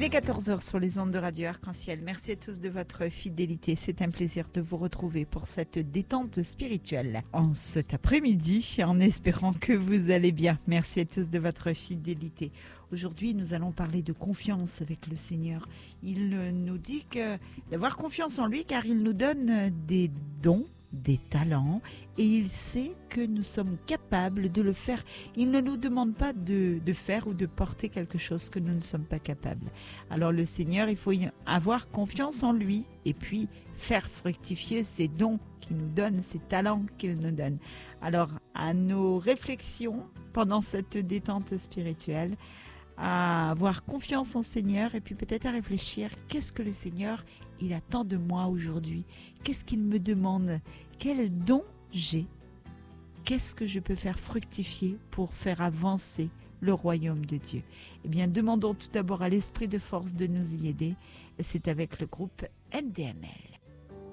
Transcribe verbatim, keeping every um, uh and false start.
est quatorze heures sur les ondes de Radio Arc-en-Ciel. Merci à tous de votre fidélité. C'est un plaisir de vous retrouver pour cette détente spirituelle en cet après-midi, en espérant que vous allez bien. Merci à tous de votre fidélité. Aujourd'hui, nous allons parler de confiance avec le Seigneur. Il nous dit que d'avoir confiance en lui car il nous donne des dons, des talents, et il sait que nous sommes capables de le faire. Il ne nous demande pas de, de faire ou de porter quelque chose que nous ne sommes pas capables. Alors le Seigneur, il faut y avoir confiance en lui et puis faire fructifier ses dons qu'il nous donne, ses talents qu'il nous donne. Alors à nos réflexions pendant cette détente spirituelle, à avoir confiance en Seigneur et puis peut-être à réfléchir, qu'est-ce que le Seigneur il attend de moi aujourd'hui? Qu'est-ce qu'il me demande? Quel don j'ai? Qu'est-ce que je peux faire fructifier pour faire avancer le royaume de Dieu? Eh bien, demandons tout d'abord à l'Esprit de force de nous y aider. C'est avec le groupe N D M L.